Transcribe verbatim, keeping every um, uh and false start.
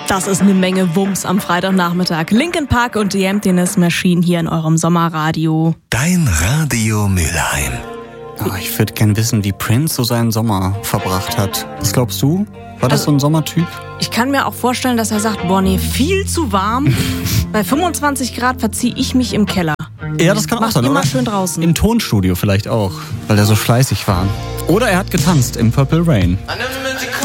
Das ist eine Menge Wumms am Freitagnachmittag. Linkin Park und The Emptiness Machine hier in eurem Sommerradio. Dein Radio Mülheim. Oh, ich würde gern wissen, wie Prince so seinen Sommer verbracht hat. Was glaubst du? War das Also, so ein Sommertyp? Ich kann mir auch vorstellen, dass er sagt, boah nee, viel zu warm. Bei fünfundzwanzig Grad verziehe ich mich im Keller. Ja, das kann auch Macht sein, immer oder? schön draußen. Im Tonstudio vielleicht auch, weil er so fleißig war. Oder er hat getanzt im Purple Rain.